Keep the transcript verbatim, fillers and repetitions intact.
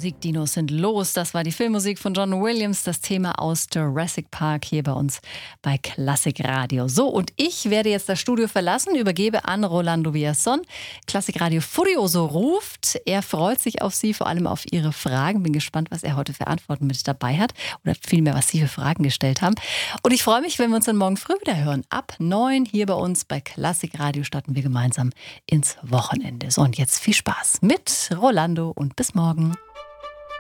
Musikdinos sind los. Das war die Filmmusik von John Williams, das Thema aus Jurassic Park hier bei uns bei Klassikradio. So, und ich werde jetzt das Studio verlassen, übergebe an Rolando Villazón. Klassikradio Furioso ruft. Er freut sich auf Sie, vor allem auf Ihre Fragen. Bin gespannt, was er heute für Antworten mit dabei hat oder vielmehr, was Sie für Fragen gestellt haben. Und ich freue mich, wenn wir uns dann morgen früh wieder hören. Ab neun hier bei uns bei Klassikradio starten wir gemeinsam ins Wochenende. So, und jetzt viel Spaß mit Rolando und bis morgen.